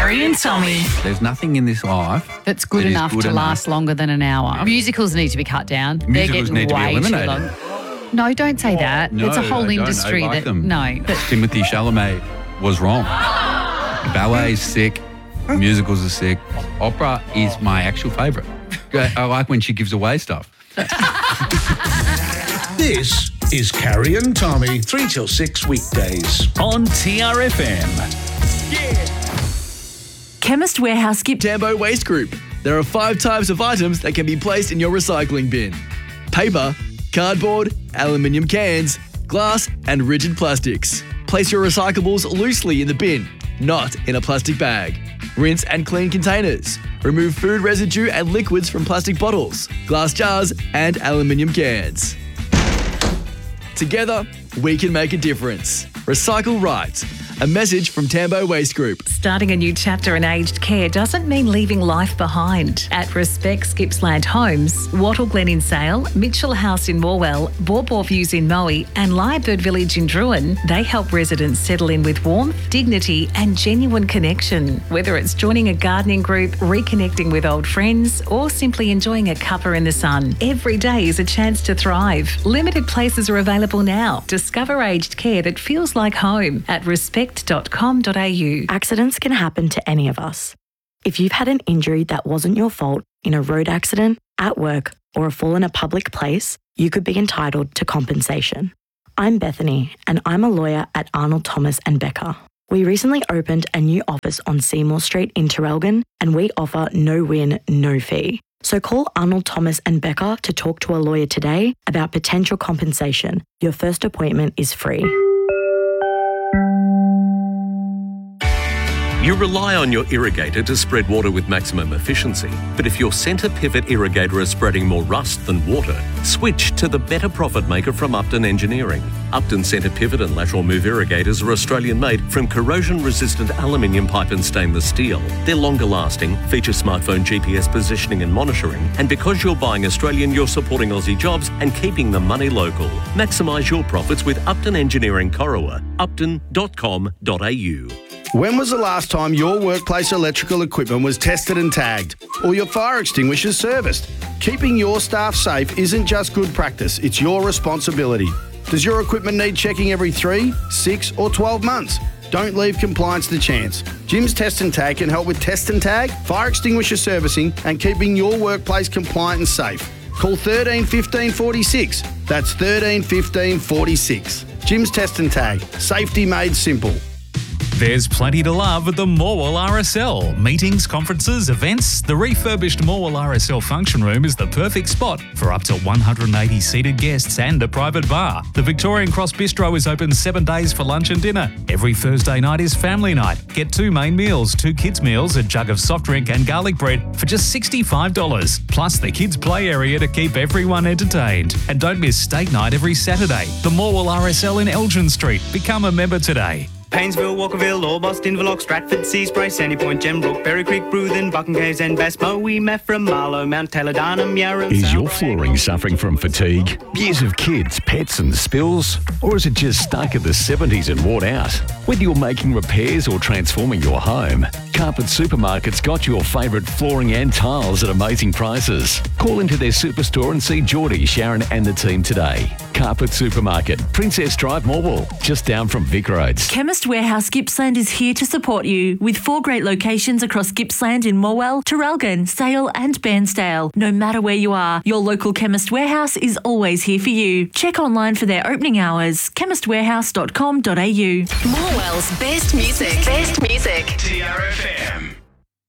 Carrie and Tommy. There's nothing in this life That's good that is enough good to enough. last longer than an hour. Musicals need to be cut down. They're Musicals getting need to be way too eliminated. long. No, don't say that. No, it's a whole I don't. industry I like that them. no. But Timothy Chalamet was wrong. Ballet's sick. Musicals are sick. Opera is my actual favourite. I like when she gives away stuff. This is Carrie and Tommy, 3 till 6 weekdays. On TRFM. Chemist Warehouse skip Tambo Waste Group. There are 5 types of items that can be placed in your recycling bin. Paper, cardboard, aluminium cans, glass and rigid plastics. Place your recyclables loosely in the bin, not in a plastic bag. Rinse and clean containers. Remove food residue and liquids from plastic bottles, glass jars and aluminium cans. Together, we can make a difference. Recycle right. A message from Tambo Waste Group. Starting a new chapter in aged care doesn't mean leaving life behind. At Respect Gippsland Homes, Wattle Glen in Sale, Mitchell House in Morwell, Bawbaw Views in Moe and Lyrebird Village in Druin, they help residents settle in with warmth, dignity and genuine connection. Whether it's joining a gardening group, reconnecting with old friends or simply enjoying a cuppa in the sun, every day is a chance to thrive. Limited places are available now. Discover aged care that feels like home at respect.com.au. Accidents can happen to any of us. If you've had an injury that wasn't your fault in a road accident, at work, or a fall in a public place, you could be entitled to compensation. I'm Bethany, and I'm a lawyer at Arnold Thomas and Becker. We recently opened a new office on Seymour Street in Terrelgan, and we offer no win, no fee. So call Arnold Thomas and Becker to talk to a lawyer today about potential compensation. Your first appointment is free. You rely on your irrigator to spread water with maximum efficiency, but if your centre pivot irrigator is spreading more rust than water, switch to the better profit maker from Upton Engineering. Upton centre pivot and lateral move irrigators are Australian made from corrosion resistant aluminium pipe and stainless steel. They're longer lasting, feature smartphone GPS positioning and monitoring, and because you're buying Australian, you're supporting Aussie jobs and keeping the money local. Maximise your profits with Upton Engineering Corowa, upton.com.au. When was the last time your workplace electrical equipment was tested and tagged, or your fire extinguishers serviced? Keeping your staff safe isn't just good practice, it's your responsibility. Does your equipment need checking every 3, 6 or 12 months? Don't leave compliance to chance. Jim's Test and Tag can help with test and tag, fire extinguisher servicing and keeping your workplace compliant and safe. Call 13 15 46. That's 13 15 46. Jim's Test and Tag. Safety made simple. There's plenty to love at the Morwell RSL. Meetings, conferences, events. The refurbished Morwell RSL function room is the perfect spot for up to 180 seated guests and a private bar. The Victorian Cross Bistro is open 7 days for lunch and dinner. Every Thursday night is family night. Get 2 main meals, 2 kids meals, a jug of soft drink and garlic bread for just $65. Plus the kids play area to keep everyone entertained. And don't miss steak night every Saturday. The Morwell RSL in Elgin Street. Become a member today. Painesville, Walkerville, Orbost, Inverloch, Stratford, Seaspray, Sandy Point, Gembrook, Berry Creek, Bruthen, Buchan Caves and Bass, Moe, Maffra, Marlow, Mount Taylor, Darnham, Yarra. Is your flooring suffering from fatigue, years of kids, pets and spills? Or is it just stuck at the 70s and worn out? Whether you're making repairs or transforming your home, Carpet Supermarket's got your favourite flooring and tiles at amazing prices. Call into their superstore and see Geordie, Sharon and the team today. Carpet Supermarket, Princess Drive, Morwell, just down from Vic Roads. Chemist Warehouse Gippsland is here to support you with 4 great locations across Gippsland in Morwell, Terrelgan, Sale and Bairnsdale. No matter where you are, your local Chemist Warehouse is always here for you. Check online for their opening hours, chemistwarehouse.com.au. Morwell's best music. Best music. TRFM.